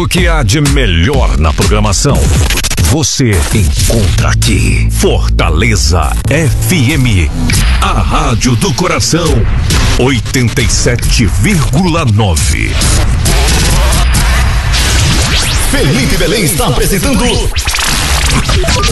O que há de melhor na programação você encontra aqui. Fortaleza FM, a rádio do coração, 87,9. Felipe Belém está apresentando